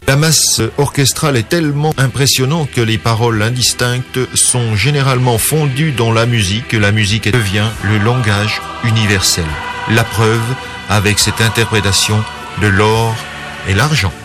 La masse orchestrale est tellement impressionnante que les paroles indistinctes sont généralement fondues dans la musique devient le langage universel. La preuve avec cette interprétation de l'or et l'argent.